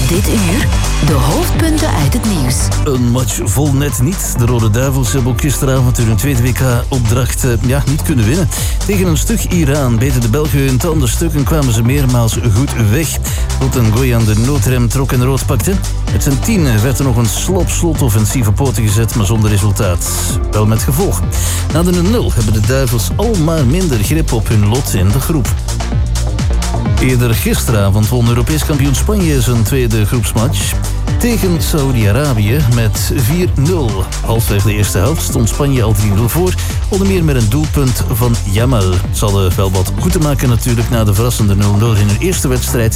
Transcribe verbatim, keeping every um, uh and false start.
Dit uur de hoofdpunten uit het nieuws. Een match vol net niet. De Rode Duivels hebben ook gisteravond hun tweede W K-opdracht uh, ja, niet kunnen winnen. Tegen een stug Iran beten de Belgen hun tanden stuk en kwamen ze meermaals goed weg. Tot een Goyan de noodrem trok en rood pakte. Met zijn tien werd er nog een slop-slot-offensief op poten gezet, maar zonder resultaat. Wel met gevolg. Na de nul nul hebben de Duivels al maar minder grip op hun lot in de groep. Eerder gisteravond won Europees kampioen Spanje zijn tweede groepsmatch tegen Saudi-Arabië met vier nul. Halfweg de eerste helft stond Spanje al drie nul voor, onder meer met een doelpunt van Yamal. Ze hadden wel wat goed te maken natuurlijk na de verrassende nul nul in hun eerste wedstrijd